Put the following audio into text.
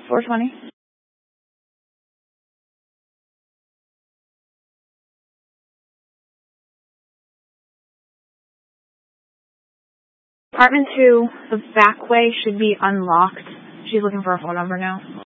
420. Apartment 2, the back way should be unlocked. She's looking for a phone number now.